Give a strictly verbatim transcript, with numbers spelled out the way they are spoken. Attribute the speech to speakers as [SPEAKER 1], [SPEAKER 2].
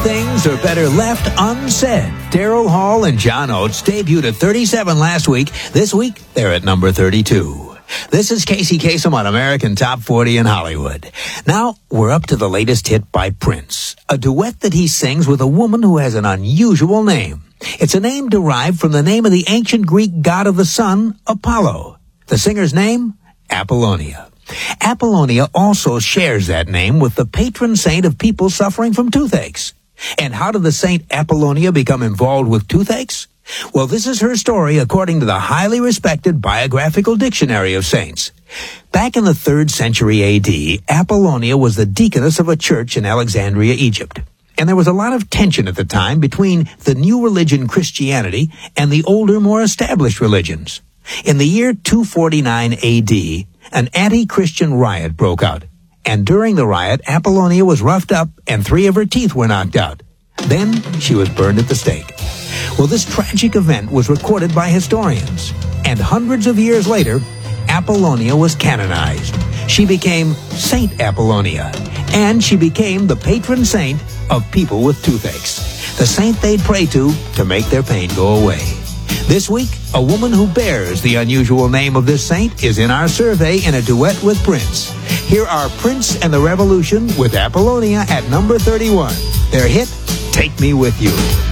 [SPEAKER 1] things are better left unsaid. Daryl Hall and John Oates debuted at thirty-seven last week. This week, they're at number thirty-two. This is Casey Kasem on American Top forty in Hollywood. Now, we're up to the latest hit by Prince, a duet that he sings with a woman who has an unusual name. It's a name derived from the name of the ancient Greek god of the sun, Apollo. The singer's name? Apollonia. Apollonia also shares that name with the patron saint of people suffering from toothaches. And how did the Saint Apollonia become involved with toothaches? Well, this is her story according to the highly respected Biographical Dictionary of Saints. Back in the third century A D, Apollonia was the deaconess of a church in Alexandria, Egypt. And there was a lot of tension at the time between the new religion Christianity and the older, more established religions. In the year two forty-nine A D, an anti-Christian riot broke out. And during the riot, Apollonia was roughed up and three of her teeth were knocked out. Then she was burned at the stake. Well, this tragic event was recorded by historians. And hundreds of years later, Apollonia was canonized. She became Saint Apollonia. And she became the patron saint of people with toothaches. The saint they'd pray to to make their pain go away. This week, a woman who bears the unusual name of this saint is in our survey in a duet with Prince. Here are Prince and the Revolution with Apollonia at number thirty-one. Their hit, Take Me With You.